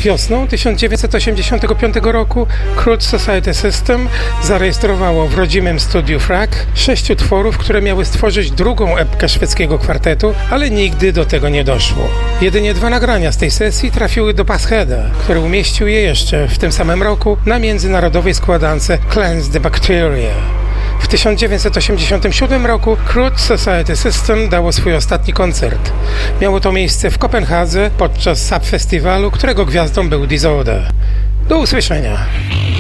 Wiosną 1985 roku Crude Society System zarejestrowało w rodzimym studiu FRAC 6 utworów, które miały stworzyć drugą epkę szwedzkiego kwartetu, ale nigdy do tego nie doszło. Jedynie 2 nagrania z tej sesji trafiły do Passheada, który umieścił je jeszcze w tym samym roku na międzynarodowej składance Cleanse the Bacteria. W 1987 roku Crude Society System dało swój ostatni koncert. Miało to miejsce w Kopenhadze podczas Subfestiwalu, którego gwiazdą był Disorder. Do usłyszenia!